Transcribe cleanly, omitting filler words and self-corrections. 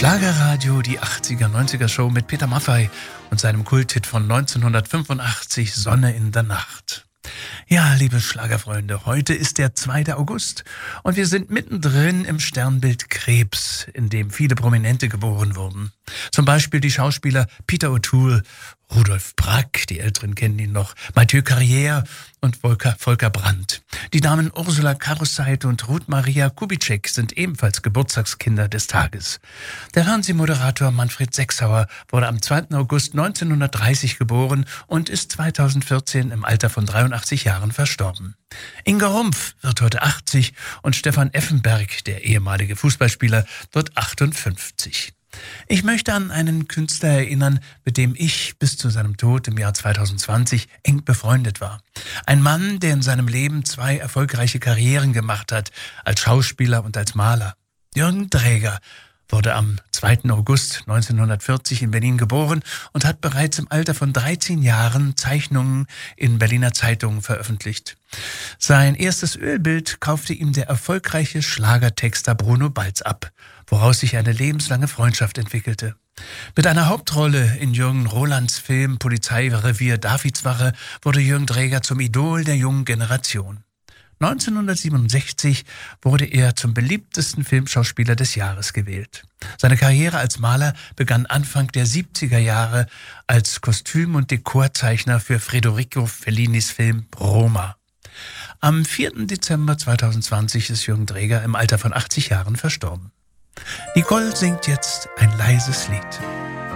Schlagerradio, die 80er, 90er Show mit Peter Maffay und seinem Kulthit von 1985, Sonne in der Nacht. Ja, liebe Schlagerfreunde, heute ist der 2. August und wir sind mittendrin im Sternbild Krebs, in dem viele Prominente geboren wurden. Zum Beispiel die Schauspieler Peter O'Toole, Rudolf Brack, die Älteren kennen ihn noch, Mathieu Carrière und Volker Brandt. Die Damen Ursula Karuseit und Ruth Maria Kubitschek sind ebenfalls Geburtstagskinder des Tages. Der Fernsehmoderator Manfred Sechsauer wurde am 2. August 1930 geboren und ist 2014 im Alter von 83 Jahren verstorben. Inge Rumpf wird heute 80 und Stefan Effenberg, der ehemalige Fußballspieler, wird 58. Ich möchte an einen Künstler erinnern, mit dem ich bis zu seinem Tod im Jahr 2020 eng befreundet war. Ein Mann, der in seinem Leben 2 erfolgreiche Karrieren gemacht hat, als Schauspieler und als Maler. Jürgen Dreger wurde am 2. August 1940 in Berlin geboren und hat bereits im Alter von 13 Jahren Zeichnungen in Berliner Zeitungen veröffentlicht. Sein erstes Ölbild kaufte ihm der erfolgreiche Schlagertexter Bruno Balz ab, woraus sich eine lebenslange Freundschaft entwickelte. Mit einer Hauptrolle in Jürgen Rolands Film Polizeirevier Davidswache wurde Jürgen Dreger zum Idol der jungen Generation. 1967 wurde er zum beliebtesten Filmschauspieler des Jahres gewählt. Seine Karriere als Maler begann Anfang der 70er Jahre als Kostüm- und Dekorzeichner für Federico Fellinis Film Roma. Am 4. Dezember 2020 ist Jürgen Dreger im Alter von 80 Jahren verstorben. Nicole singt jetzt ein leises Lied.